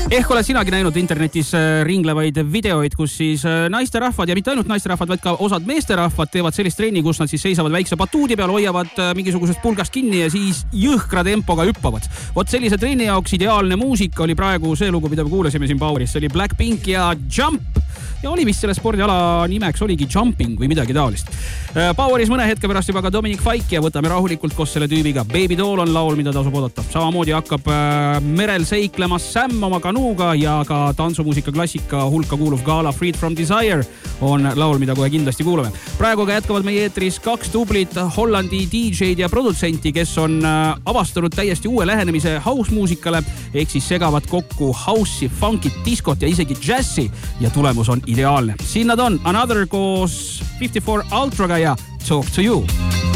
Ehk oled sinagi näinud internetis ringlevaid videoid, kus siis naisterahvad ja mitte ainult naisterahvad, vaid ka osad meesterahvad teevad sellist trenni, kus nad siis seisavad väikse batuudi peal, hoiavad mingisugusest pulgast kinni ja siis jõhkra tempoga hüppavad. Vot sellise trenni jaoks ideaalne muusika oli praegu see lugu, mida me kuulasime siin Poweris. See oli Blackpink ja Jump. Ja oli vist selle spordiala nimeks oligi Jumping või midagi taolist. Poweris mõne hetke pärast juba ka Dominic Fike ja võtame rahulikult koos selle tüübiga. Baby Doll on laul, mida tasub oodata. Samamoodi hakkab merel seiklema Sam oma kanuuga ja ka tantsumuusika klassika hulka kuuluv Gala Freed from Desire on laul, mida kohe kindlasti kuulame. Praegu ka jätkavad meie eetris 2 tublit Hollandi DJ'd ja produtsenti, kes on avastanud täiesti uue lähenemise house-muusikale, ehk siis segavad kokku house'i, funkit, diskot ja isegi jazzi ja tulemus on ideaalne. Siin nad on Another koos 54 Ultraga ja Talk to You.